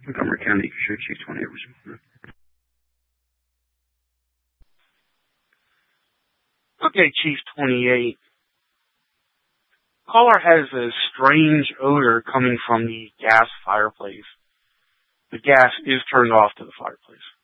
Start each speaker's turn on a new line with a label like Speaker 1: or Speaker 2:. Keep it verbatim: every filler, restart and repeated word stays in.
Speaker 1: Montgomery County, sure, Chief twenty-eight.
Speaker 2: Okay, Chief twenty-eight. Caller has a strange odor coming from the gas fireplace. The gas is turned off to the fireplace.